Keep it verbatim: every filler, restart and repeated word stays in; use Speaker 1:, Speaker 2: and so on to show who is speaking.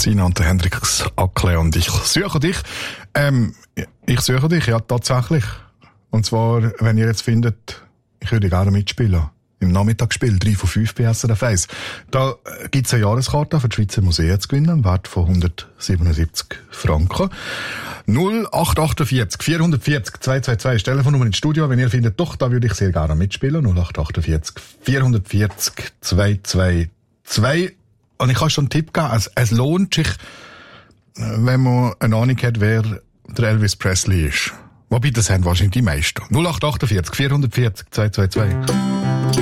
Speaker 1: Sina und der Hendrix Ackle und ich suche dich. Ähm, ich suche dich, ja, tatsächlich. Und zwar, wenn ihr jetzt findet, ich würde gerne mitspielen. Im Nachmittagsspiel, drei von fünf bei S R F eins. Da gibt's eine Jahreskarte für die Schweizer Museen zu gewinnen, im Wert von hundertsiebenundsiebzig Franken. null acht achtundvierzig vierhundertvierzig zweihundertzweiundzwanzig ist die Telefonnummer ins Studio. Wenn ihr findet, doch, da würde ich sehr gerne mitspielen. null acht achtundvierzig vierhundertvierzig zweihundertzweiundzwanzig. Und ich kann schon einen Tipp geben. Es, es lohnt sich, wenn man eine Ahnung hat, wer der Elvis Presley ist. Wobei, das haben wahrscheinlich die meisten. null acht achtundvierzig vierhundertvierzig zweihundertzweiundzwanzig.